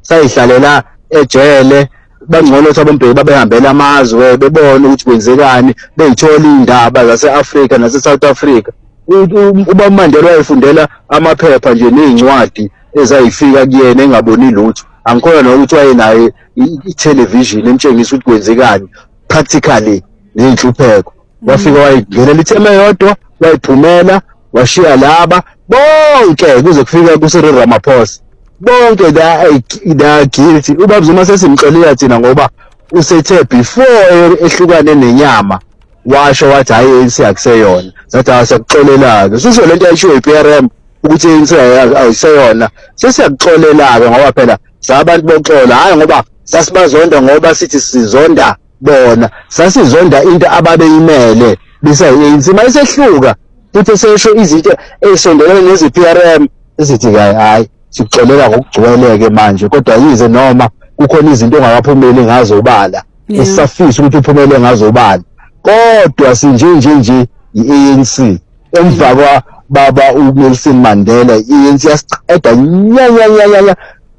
sayihlalela ejele bangcono ukuthi abombheki babehambela amazwe bebone ukuthi kwenzekani beyithola indaba zase-Afrika nase-South Africa. Uba Mandela wayefundela amaphepha nje nezincwadi ezayifika kuyena engaboni lutho. Angikholwa nokuthi wayenayo i-television emtshengisa ukuthi kwenzekani practically nenhlupheko. Wafika wayengelela ithema yodwa wayiphumela washiya laba bonke kuze kufika kuSiril Ramaphosa. Bonke da guilty. Ubaba Zuma sesimxolile thina ngoba usethe before ehlukane nenyama washo wathi hayi ANC akuseyona. Sathi asiyakuxolela-ke. Susho lento ayisho iPRM ukuthi ANC ayiseyona. Sesiyakuxolela-ke ngoba phela sabantu boxola hayi ngoba sasibazonda ngoba sithi sizonda bona. Sasizonda into ababeyimele bese-ANC mayisehluka futhi sesho izinto ezisondelene neziPRM esithi hayi sikuxolela ngokugcweleke manje kodwa yize noma kukhona izinto ongakaphumeli ngazo ubala esafisa ukuthi uphumele ngazo ubala kodwa sinje i-ANC emva kwa baba uNelson Mandela i-ANC yasiqeda nya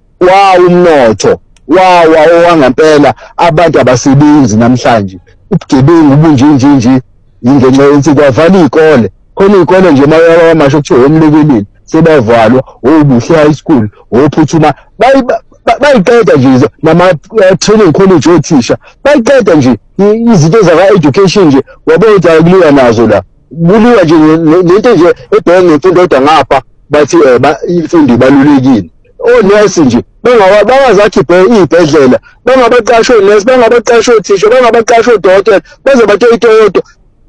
umnotho wangempela abantu abasebenzi namhlanje ubugebengu bunje ingenxa ye-ANC kwavala izikole khona izikole nje mayamasho kuthiwa umlekeleli sebavalwa obuhle high school ophuthuma bayiqeda nje nama training college othisha bayiqeda nje izinto zaka-education nje wabona ukuliwa nazo la kuliwa nje lento nje ebhenge imfundo kodwa ngapha bathi imfundo ibalulekile onesi nje bangazakhiphe iy'bhedlela bangabaqashe onesi bangabaqashe othisha bangabaqashe odokotela baze batoyitoyoto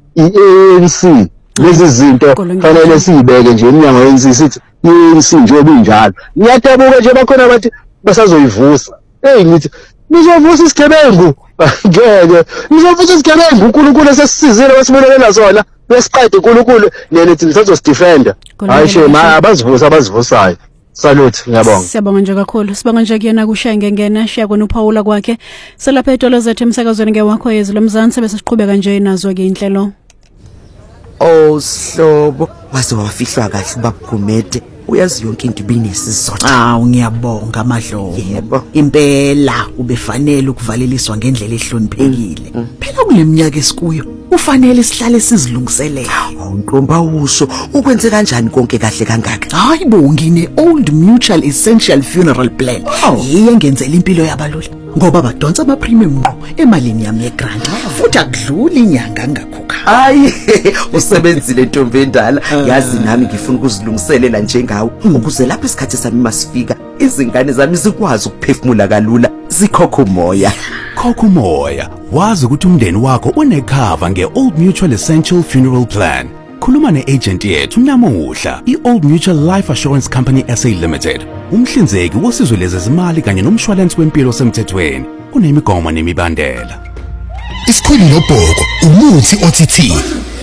i-ANC lezi zinto fanele siyibeke nje eminyango ye-ANC sithi i-ANC nje binjalo ngiyadabuka nje bakhona abantu basazoyivusa ngithi nizovusa isigebengu ngeke nizovusa isigebengu uNkulunkulu esesisizile wasibonelela sona besiqede uNkulunkulu nithi nisazosidefenda hayi shema abazivusayo. Salute ngiyabonga. Siyabonga nje kakhulu. Sibonga nje kuyena kushenge ngena shiya kona uPaula kwakhe. Selapha etolo zethu emsakazweni ngewakho yezwe lomzansi bese siqhubeka nje nazo ke inhlelo. Sihlobo waze wafihlwa kahle babugumede uyazi yonke into ibinesizotha. Ngiyabonga amadlovu. Yebo. Impela ubefanele ukuvaleliswa ngendlela ehloniphekile. Phela kuleminyaka esikuyo ufanele sihlale sizilungiselela. Ntomba usho ukwenze kanjani konke kahle kangaka? Hayi bo ngine Old Mutual Essential Funeral Plan. Ngenzela impilo yabalula ngoba badonsa ama premium ngqo emalini yami yegrant futhi akudluli inyanga ngakhokha. Hayi usebenzile ntombi endala yazi nami ngifuna ukuzilungiselela njengawe ukuze lapho isikhathi sami masifika izingane zami zikwazi ukuphefumula kalula zikhokha umoya. Khokha umoya wazi ukuthi umndeni wakho unecover ngeOld Mutual Essential Funeral Plan. Khuluma ne-agent yethu namuhla i-Old Mutual Life Assurance Company SA Limited umhlinzeki wosizo lezezimali kanye nomshwalense wempilo semthethweni kunemigomo nemibandela. Isikhwili nobhoko umuthi OTT.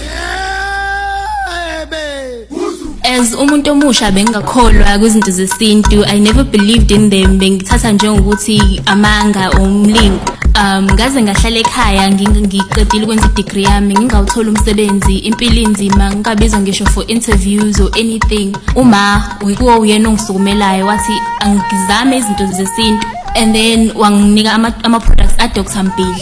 As umuntu omusha bengakholwa kwizinto zesintu, I never believed in them. Bengithatha njengokuthi amanga umlingo. Ngaze ngahlala ekhaya ngiqedile ukwenza i-degree yami ngingawuthola umsebenzi impilo inzima ngingabizwa ngisho for interviews or anything. Uma uyikuwo uyena ongisukumelayo wathi angizame izinto zesintu and then wanginika ama products a Dr. Mbili.